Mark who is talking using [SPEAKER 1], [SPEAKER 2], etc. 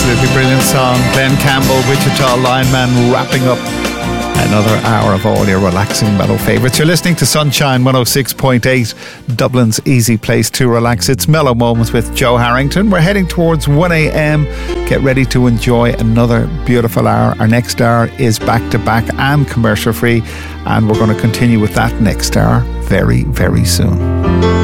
[SPEAKER 1] Absolutely brilliant song. Glenn Campbell, Wichita Lineman, wrapping up another hour of all your relaxing mellow favourites. You're listening to Sunshine 106.8, Dublin's easy place to relax. It's Mellow Moments with Joe Harrington. We're heading towards 1am. Get ready to enjoy another beautiful hour. Our next hour is back-to-back and commercial free, and we're going to continue with that next hour very, very soon.